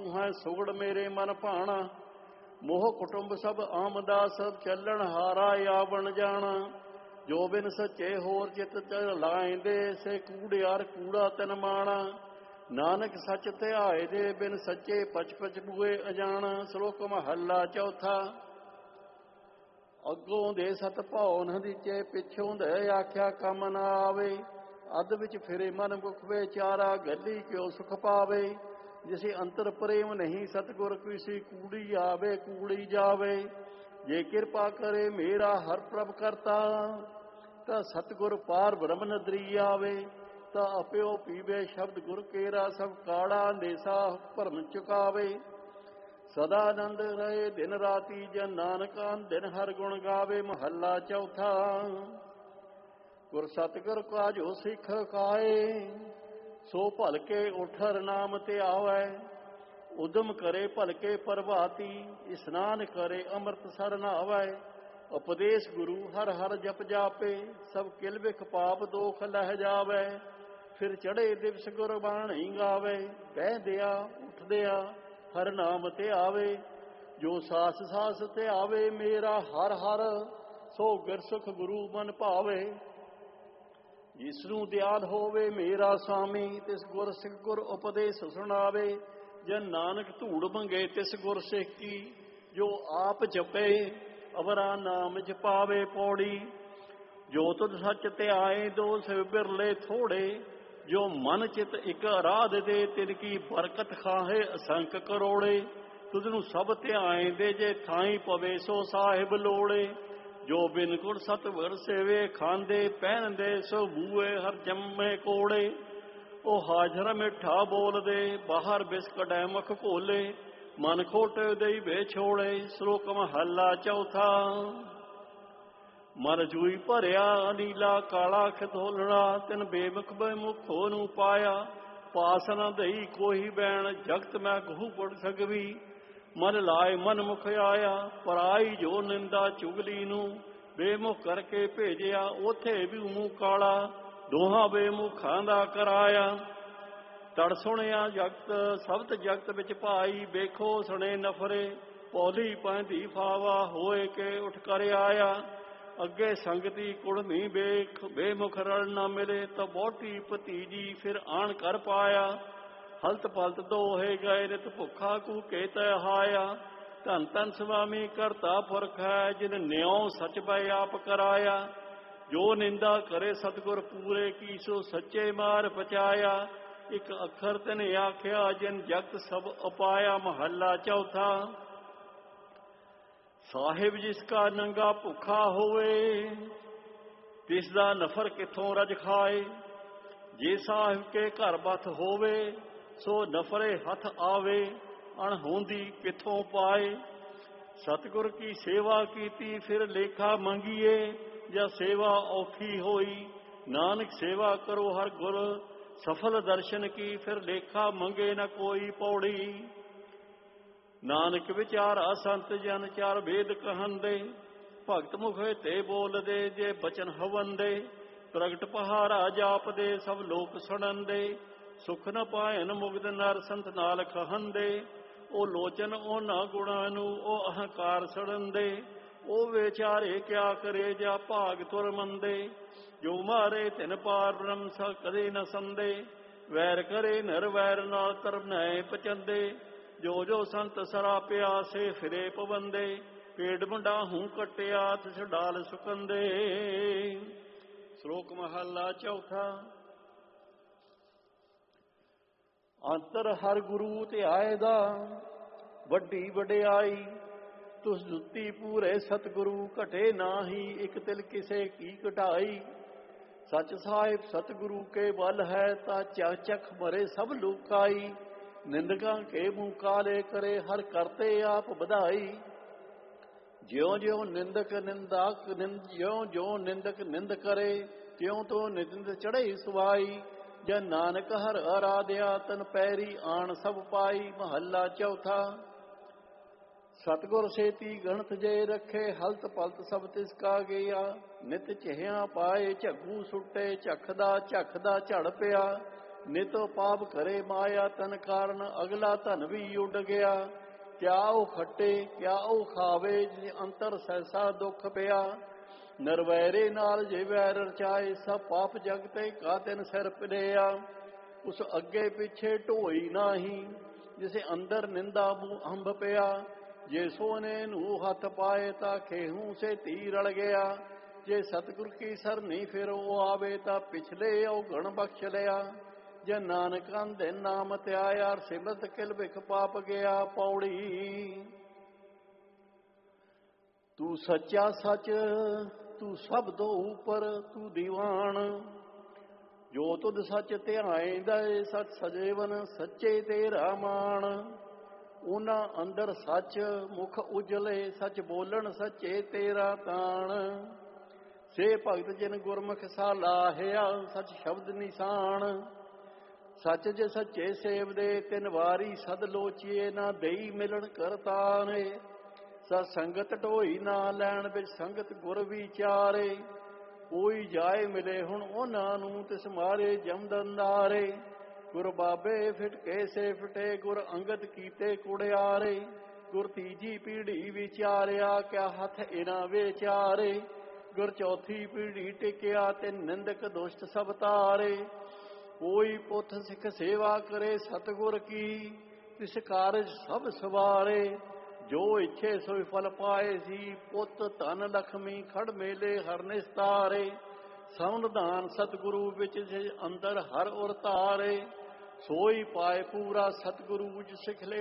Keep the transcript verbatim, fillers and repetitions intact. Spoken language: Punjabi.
ਤੂੰ ਹੈ ਸੁਗੜ ਮੇਰੇ ਮਨ ਭਾਣਾ। ਮੋਹ ਕੁਟੁੰਬ ਸਭ ਆਮਦਾ ਸਭ ਚੱਲਣ ਹਾਰਾ ਆਵਣ ਜਾਣਾ। ਜੋ ਬਿਨ ਸੱਚੇ ਹੋਰ ਚਿਤ ਲਾਇਂਦੇ ਸੇ ਕੂੜਿਆਰ ਕੂੜਾ ਤਨ ਮਾਣਾ। ਨਾਨਕ ਸੱਚ ਧਿਆਏ ਦੇ ਬਿਨ ਸੱਚੇ ਪਚ ਪਚ ਬੂਏ ਅਜਾਣਾ। ਸ਼ਲੋਕ ਮਹੱਲਾ ਚੌਥਾ। ਅੱਗੋਂ ਦੇ ਸਤ ਭਉ ਨ ਦੀਚੇ ਪਿੱਛੋਂ ਦੇ ਆਖਿਆ ਕੰਮ ਨਾ ਆਵੇ। ਅੱਧ ਵਿੱਚ ਫਿਰੇ ਮਨ ਮੁਖ ਵਿਚਾਰਾ ਗੱਲੀ ਕਿਉ ਸੁਖ ਪਾਵੇ। ਜਿਸੇ ਅੰਤਰ ਪ੍ਰੇਮ ਨਹੀਂ ਸਤਿਗੁਰ ਕਿਸੀ ਕੂੜੀ ਆਵੇ ਕੂੜੀ ਜਾਵੇ। ਜੇ ਕਿਰਪਾ ਕਰੇ ਮੇਰਾ ਹਰ ਪ੍ਰਭ ਕਰਤਾ ਤਾਂ ਸਤਿਗੁਰ ਪਾਰ ਬ੍ਰਹਮ ਨਦਰੀ ਆਵੇ। ਤਾਂ ਅਪਿਓ ਪੀਵੇ ਸ਼ਬਦ ਗੁਰ ਕੇਰਾ ਸਭ ਕਾੜਾ ਨੇਸਾ ਭਰਮ ਚੁਕਾਵੇ। ਸਦਾ ਆਨੰਦ ਰਹੇ ਦਿਨ ਰਾਤੀ ਜਨ ਨਾਨਕਾਂ ਦਿਨ ਹਰ ਗੁਣ ਗਾਵੇ। ਮਹੱਲਾ ਚੌਥਾ। ਗੁਰ ਸਤਿਗੁਰ ਕਾ ਜੋ ਸਿੱਖ ਕਾਏ ਸੋ ਭਲਕੇ ਉਠਰ ਨਾਮ ਤੇ ਆਵੈ। ਉਦਮ ਕਰੇ ਭਲਕੇ ਪ੍ਰਭਾਤੀ ਇਸਨਾਨ ਕਰੇ ਅੰਮ੍ਰਿਤ ਸਰ ਨਹਾਵੈ। ਉਪਦੇਸ਼ ਗੁਰੂ ਹਰ ਹਰ ਜਪ ਜਾਪੇ ਸਭ ਕਿਲ ਵਿਖ ਪਾਪ ਦੋਖ ਲਹਿ ਜਾਵੈ। ਫਿਰ ਚੜੇ ਦਿਵਸ ਗੁਰ ਬਾਣੀ ਗਾਵੇ ਬਹਿੰਦਿਆ ਉੱਠਦਿਆ ਹਰ ਨਾਮ ਤੇ ਆਵੇ। ਜੋ ਸਾਸ ਸਾਸ ਤੇ ਆਵੇ ਮੇਰਾ ਹਰ ਹਰ ਸੋ ਗੁਰ ਸੁਖ ਗੁਰੂ ਮਨ ਭਾਵੇ। ਜਿਸਨੂੰ ਦਿਆਲ ਹੋਵੇ ਮੇਰਾ ਸੁਆਮੀ ਤਿਸ ਗੁਰ ਸਿੱਖ ਗੁਰ ਉਪਦੇਸ਼ ਸੁਣਾਵੇ। ਜਨ ਨਾਨਕ ਧੂੜ ਮੰਗੇ ਤਿਸ ਗੁਰ ਸਿੱਖ ਕੀ ਜੋ ਆਪ ਜਪੇ ਅਵਰਾ ਨਾਮ ਜਪਾਵੇ। ਪੌੜੀ। ਜੋ ਤੁਧ ਸੱਚ ਧਿਆਏ ਦੋ ਸਿਵ ਬਿਰਲੇ ਥੋੜੇ। ਜੋ ਮਨ ਚਿਤ ਇੱਕ ਅਰਾਧ ਦੇ ਤਿਨ ਕੀ ਬਰਕਤ ਖਾਹੇ ਅਸੰਖ ਕਰੋੜੇ। ਤੁਧ ਨੂੰ ਸਭ ਧਿਆਏ ਦੇ ਜੇ ਥਾਈ ਪਵੇ ਸੋ ਸਾਹਿਬ ਲੋੜੇ। ਜੋ ਬਿਨ ਗੁਰ ਸਤਿਗੁਰ ਸੇਵੇ ਖਾਂਦੇ ਪਹਿਨਦੇ ਸੋ ਬੂਏ ਹਰ ਜੰਮੇ ਕੋੜੇ। ਉਹ ਹਾਜ਼ਰ ਮਿੱਠਾ ਬੋਲਦੇ ਬਾਹਰ ਬਿਸਕਟੈ ਮੁਖ ਘੋਲੇ। ਮਨ ਖੋਟੇ ਦਈ ਵੇ ਛੋੜੇ। ਸ਼ਲੋਕ ਮਹੱਲਾ ਚੌਥਾ। ਮਨ ਜੂਈ ਭਰਿਆ ਨੀਲਾ ਕਾਲਾ ਖਿਦੋਲਣਾ ਤਿਨ ਬੇਮੁਖ ਬੇਮੁਖੋ ਨੂੰ ਪਾਇਆ। ਪਾਸ ਨ ਦਈ ਕੋਈ ਬੈਣ ਜਗਤ ਮੈਂ ਗਹੂ ਪੜ ਸਕਵੀ। ਮਨ ਲਾਏ ਮਨ ਮੁਖ ਆਇਆ ਪਰਾਈ ਜੋ ਨਿੰਦਾ ਚੁਗਲੀ ਨੂੰ। ਬੇਮੁਖ ਕਰਕੇ ਭੇਜਿਆ ਉਥੇ ਵੀ ਮੂੰਹ ਕਾਲਾ ਦੋਹਾਂ ਬੇਮੁਖਾਂ ਦਾ ਕਰਾਇਆ। ਤੜ ਸੁਣਿਆ ਜਗਤ ਸਬਤ ਜਗਤ ਵਿੱਚ ਭਾਈ ਵੇਖੋ ਸੁਣੇ ਨਫਰੇ। ਪੌਲੀ ਪੈਂਦੀ ਫਾਵਾ ਹੋਏ ਕੇ ਉੱਠ ਕਰ ਆਇਆ। ਅੱਗੇ ਸੰਗਤੀ ਕੁੜਮੀ ਵੇਖ ਬੇਮੁਖ ਰਲ ਨਾ ਮਿਲੇ ਤਾਂ ਬੋਟੀ ਭਤੀਜੀ ਫਿਰ ਆਣ ਕਰ ਪਾਇਆ। ਹਲਤ ਪਲਤ ਦੋਹੇ ਗਏ ਨਿਤ ਭੁੱਖਾ ਕੂਕੇ ਤੈ ਹਾਇਆ। ਧੰਨ ਧੰਨ ਸੁਆਮੀ ਕਰਤਾ ਪੁਰਖ ਹੈ ਜਿਨ ਨਿਉ ਸਚ ਬੈ ਆਪ ਕਰਾਇਆ। ਜੋ ਨਿੰਦਾ ਕਰੇ ਸਤਿਗੁਰ ਪੂਰੇ ਕੀ ਸੋ ਸੱਚੇ ਮਾਰ ਪਚਾਇਆ। ਇੱਕ ਅੱਖਰ ਤਿਨ ਆਖਿਆ ਜਿਨ ਜਗਤ ਸਭ ਉਪਾਇਆ। ਮਹੱਲਾ ਚੌਥਾ। ਸਾਹਿਬ ਜਿਸ ਕਾ ਨੰਗਾ ਭੁੱਖਾ ਹੋਵੇ ਤਿਸ ਦਾ ਨਫਰ ਕਿੱਥੋਂ ਰਜ ਖਾਏ। ਜੇ ਸਾਹਿਬ ਕੇ ਘਰ ਬਥ ਹੋਵੇ ਸੋ ਨਫਰੇ ਹੱਥ ਆਵੇ ਅਣਹੋਂਦੀ ਕਿੱਥੋਂ ਪਾਏ। ਸਤਿਗੁਰ ਕੀ ਸੇਵਾ ਕੀਤੀ ਫਿਰ ਲੇਖਾ ਮੰਗੀਏ ਜਾਂ ਸੇਵਾ ਔਖੀ ਹੋਈ। ਨਾਨਕ ਸੇਵਾ ਕਰੋ ਹਰ ਗੁਰ ਸਫਲ ਦਰਸ਼ਨ ਕੀ ਫਿਰ ਲੇਖਾ ਮੰਗੇ ਨ ਕੋਈ। ਪੌੜੀ। ਨਾਨਕ ਵਿਚਾਰਾ ਸੰਤ ਜਨ ਚਾਰ ਵੇਦ ਕਹੰਦੇ। ਭਗਤ ਮੁਖੇ ਤੇ ਬੋਲਦੇ ਜੇ ਬਚਨ ਹਵੰਦੇ। ਪ੍ਰਗਟ ਪਹਾਰਾ ਜਾਪਦੇ ਸਭ ਲੋਕ ਸੁਣੰਦੇ। ਸੁਖ ਨ ਪਾਇਨ ਮੁਗਧ ਨਰ ਸੰਤ ਨਾਲ ਕਹੰਦੇ। ਉਹ ਲੋਚਨ ਉਹਨਾਂ ਗੁਣਾਂ ਨੂੰ ਉਹ ਅਹੰਕਾਰ ਸੜੰਦੇ। ਉਹ ਵਿਚਾਰੇ ਕਿਆ ਕਰੇ ਜਾ ਭਾਗ ਤੁਰ ਮੰਦੇ। ਜੋ ਮਾਰੇ ਤਿਨ ਪਾਰ ਬ੍ਰਹਮ ਸ ਕਦੇ ਨ ਸੰਦੇ। ਵੈਰ ਕਰੇ ਨਰ ਵੈਰ ਨਾਲ ਧਰਮ ਨੈ ਪਚੰਦੇ। ਜੋ ਜੋ ਸੰਤ ਸਰਾ ਪਿਆਸੇ ਫਿਰੇ ਪਵੰਦੇ। ਪੇੜ ਮੁੰਡਾ ਹੂੰ ਕਟਿਆ ਤਿਸ ਡਾਲ ਸੁਕੰਦੇ। ਸ਼ਲੋਕ ਮਹੱਲਾ ਚੌਥਾ। ਅੰਤਰ ਹਰ ਗੁਰੂ ਧਿਆਏ ਦਾ ਵੱਡੀ ਵਡਿਆਈ। ਤੁਸ ਜੁੱਤੀ ਪੂਰੇ ਸਤਿਗੁਰੂ ਘਟੇ ਨਾਹੀ ਇੱਕ ਤਿਲ ਕਿਸੇ ਕੀ ਘਟਾਈ। ਸੱਚ ਸਾਹਿਬ ਸਤਿਗੁਰੂ ਕੇ ਬਲ ਹੈ ਤਾਂ ਚਖ ਚਖ ਮਰੇ ਸਭ ਲੋਕਾਈ। ਨਿੰਦਕਾਂ ਕੇ ਮੂੰਹ ਕਾਲੇ ਕਰੇ ਹਰ ਕਰਤੇ ਆਪ ਵਧਾਈ। ਜਿਉ ਜਿਉ ਨਿੰਦਕ ਨਿੰਦਾ ਜਿਉ ਜਿਉ ਨਿੰਦਕ ਨਿੰਦ ਕਰੇ ਤਿਉ ਤੋਂ ਨਿੰਦ ਚੜ੍ਹੀ ਸੁਆਈ। ਜਨ ਨਾਨਕ ਹਰ ਅਰਾਧਿਆ ਤਨ ਪੈਰੀ ਆਣ ਸਭ ਪਾਈ। ਮਹੱਲਾ ਚੌਥਾ। ਸਤਿਗੁਰ ਸੇਤੀ ਗਣਤ ਜੇ ਰੱਖੇ ਹਲਤ ਪਲਤ ਸਭ ਤਿਸ ਕਾ ਗਿਆ। ਨਿਤ ਚਿਹਿਆ ਪਾਏ ਝੱਗੂ ਸੁੱਟੇ ਝਖਦਾ ਝਖਦਾ ਝੜ ਪਿਆ। ਨਿਤ ਪਾਪ ਕਰੇ ਮਾਇਆ ਤਨ ਕਾਰਨ ਅਗਲਾ ਧਨ ਵੀ ਉੱਡ ਗਿਆ। ਕਿਆ ਉਹ ਖੱਟੇ ਕਿਆ ਉਹ ਖਾਵੇ ਜਿਸ ਅੰਤਰ ਸੈਸਾ ਦੁੱਖ ਪਿਆ। ਨਰਵੈਰੇ ਨਾਲ ਜੇ ਵੈਰ ਰਚਾਏ ਸਭ ਪਾਪ ਜਗ ਤੇ ਕਾ ਤਿਨ ਸਿਰ ਪਿਆ। ਉਸ ਅੱਗੇ ਪਿੱਛੇ ਢੋਈ ਨਾਹੀ ਜਿਸ ਅੰਦਰ ਨਿੰਦਾ ਮੂੰਹ ਅੰਬ ਪਿਆ। ਜੇ ਸੋਨੇ ਨੂੰ ਹੱਥ ਪਾਏ ਤਾਂ ਖੇਹੂ ਸੇ ਤੀ ਰਲ ਗਿਆ। ਜੇ ਸਤਿਗੁਰ ਕੀ ਸਰਨੀ ਫਿਰ ਉਹ ਆਵੇ ਤਾਂ ਪਿਛਲੇ ਔਗਣ ਬਖਸ਼ ਲਿਆ। ਜੇ ਨਾਨਕਾਂ ਦੇ ਨਾਮ ਧਿਆਇਆ ਸਿਮਰਤ ਕਿਲ ਬਿਖ ਪਾਪ ਗਿਆ। ਪੌੜੀ ਤੂੰ ਸੱਚਾ ਸੱਚ ਤੂੰ ਸਭ ਤੋਂ ਉੱਪਰ ਤੂੰ ਦੀਵਾਨ। ਜੋ ਤੁਧ ਸੱਚ ਧਿਆਇਂਦਾ ਏ ਸੱਚ ਸਜੇਵਨ ਸੱਚੇ ਤੇਰਾ ਮਾਣ। ਉਹਨਾਂ ਅੰਦਰ ਸੱਚ ਮੁਖ ਉਜਲੇ ਸੱਚ ਬੋਲਣ ਸੱਚੇ ਤੇਰਾ ਤਾਣ। ਸੇ ਭਗਤ ਜਿਨ ਗੁਰਮੁਖ ਸਾ ਲਾਹਿਆ ਸੱਚ ਸ਼ਬਦ ਨਿਸ਼ਾਨ। ਸੱਚ ਜੇ ਸੱਚੇ ਸੇਵਦੇ ਤਿੰਨ ਵਾਰੀ ਸਦ ਲੋਚੀਏ ਨਾ ਦੇਈ ਮਿਲਣ ਕਰਤਾਨੇ। ਸਤ ਸੰਗਤ ਢੋਈ ਨਾ ਲੈਣ ਵਿੱਚ ਸੰਗਤ ਗੁਰ ਵਿਚਾਰੇ। ਕੋਈ ਜਾਏ ਮਿਲੇ ਹੁਣ ਉਹਨਾਂ ਨੂੰ ਤਿਸ ਮਾਰੇ ਜਮਦੰਦਾਰੇ। ਗੁਰ ਬਾਬੇ ਫਿਟਕੇ ਸੇ ਫਿਟੇ ਗੁਰ ਅੰਗਦ ਕੀਤੇ ਕੁੜਿਆਰੇ। ਗੁਰ ਤੀਜੀ ਪੀੜ੍ਹੀ ਵਿਚਾਰਿਆ ਕਿਆ ਹੱਥ ਇਹਨਾਂ ਵਿਚਾਰੇ। ਗੁਰ ਚੌਥੀ ਪੀੜ੍ਹੀ ਟਿਕਿਆ ਤੇ ਨਿੰਦਕ ਦੁਸ਼ਟ ਸਭ ਤਾਰੇ। ਕੋਈ ਪੁੱਤ ਸਿੱਖ ਸੇਵਾ ਕਰੇ ਸਤਿਗੁਰ ਕੀ ਤਿਸ ਕਾਰਜ ਸਭ ਸਵਾਰੇ। ਜੋ ਇੱਛੇ ਸੋਈ ਫਲ ਪਾਏ ਸੀ ਪੁੱਤ ਧਨ ਲਖਮੀ ਖੜ ਮੇਲੇ ਹਰ ਨਿਸਤਾਰੇ। ਸੰਵਿਧਾਨ ਸਤਿਗੁਰੂ ਵਿੱਚ ਅੰਦਰ ਹਰ ਉਰ ਧਾਰੇ। ਸੋਈ ਪਾਏ ਪੂਰਾ ਸਤਿਗੁਰੂ ਜਿ ਸਿੱਖ ਲੈ